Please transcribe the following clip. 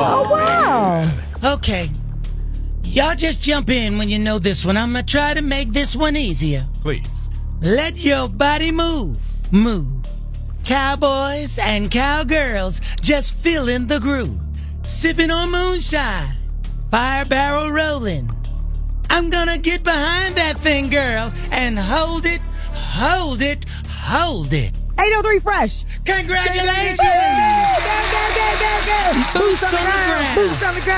Oh, wow. Okay. Y'all just jump in when you know this one. I'm going to try to make this one easier. Please. Let your body move. Move. Cowboys and cowgirls just feeling the groove. Sipping on moonshine. Fire barrel rolling. I'm gonna get behind that thing, girl, and hold it, hold it, hold it. 803 Fresh. Congratulations! Go. Boots on the ground. Boots on the ground.